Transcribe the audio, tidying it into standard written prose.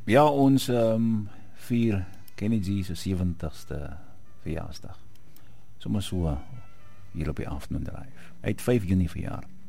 Ja, ons vier Kennedy se 70ste verjaarsdag. Sommige so hier op die Afternoon Drive. Hy het 5 Junie verjaar.